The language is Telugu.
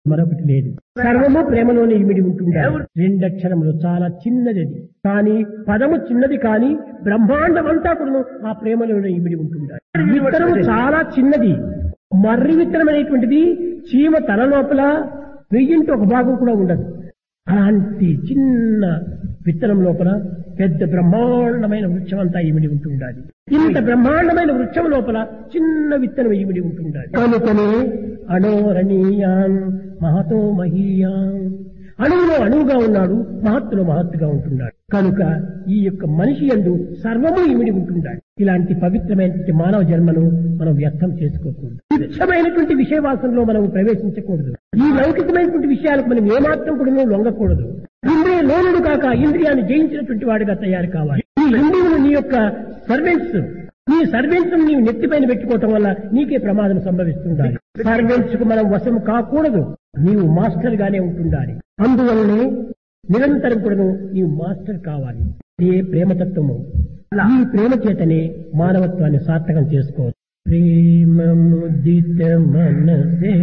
మరొకటి లేదు. సర్వము ప్రేమలోనే ఇమిడి ఉంటుంది. రెండక్షరములు చాలా చిన్నది అది, కానీ పదము చిన్నది, కానీ బ్రహ్మాండం అంతా కూడా ఆ ప్రేమలోనే ఇమిడి ఉంటుంది. విత్తనము చాలా చిన్నది, మర్రి విత్తనం అనేటువంటిది చీమ తల లోపల వెయ్యింటి ఒక భాగం కూడా ఉండదు. అలాంటి చిన్న విత్తనం లోపల పెద్ద బ్రహ్మాండమైన వృక్షం అంతా ఇమిడి ఉంటుండాలి. ఇంత బ్రహ్మాండమైన వృక్షం లోపల చిన్న విత్తనం ఇమిడి ఉంటుండాలి. కనుకనే అణోరణీయాన్ మహతో మహీయాన్, అణువులో అణువుగా ఉన్నాడు, మహత్తులో మహత్తుగా ఉంటున్నాడు. కనుక ఈ యొక్క మనిషి యందు సర్వము ఇమిడి ఉంటుండాలి. ఇలాంటి పవిత్రమైనటువంటి మానవ జన్మను మనం వ్యర్థం చేసుకోకూడదు. తుచ్చమైనటువంటి విషయవాసంలో మనం ప్రవేశించకూడదు. ఈ లౌకికమైనటువంటి విషయాలకు మనం ఏమాత్రం కూడా లొంగకూడదు. ఇంద్రియ లోనుడు కాక ఇంద్రియాన్ని జయించినటువంటి వాడిగా తయారు కావాలి. ఈ ఇంద్రియులు నీ యొక్క సర్వెంట్స్, నీ సర్వెంట్స్ నీవు నెత్తిపైన పెట్టుకోవటం వల్ల నీకే ప్రమాదం సంభవిస్తుండాలి. సర్వెంట్స్ కు మనం వశం కాకూడదు, నీవు మాస్టర్ గానే ఉంటుండాలి. అందువల్లనే నిరంతరం కూడా నీవు మాస్టర్ కావాలి. ఇదే ప్రేమతత్వము. ఈ ప్రేమ చేతనే మానవత్వాన్ని సార్థకం చేసుకోవచ్చు. ప్రేమ ముదిత మనసే